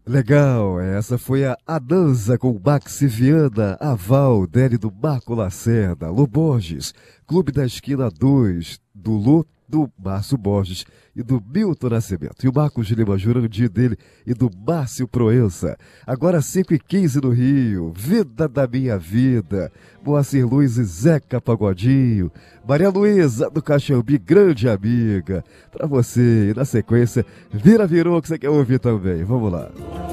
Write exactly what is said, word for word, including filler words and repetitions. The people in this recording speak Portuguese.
Legal, essa foi a Anansa com Maxi Viana, Aval, Délio do Marco Lacerda, Lu Borges, Clube da Esquina dois, do Lu, do Márcio Borges e do Milton Nascimento. E o Marcos Lima Jurandir dele e do Márcio Proença. Agora cinco e quinze no Rio, Vida da Minha Vida, Moacir Luiz e Zeca Pagodinho, Maria Luísa do Caxambi, grande amiga, pra você. E na sequência, Vira Virou, que você quer ouvir também. Vamos lá.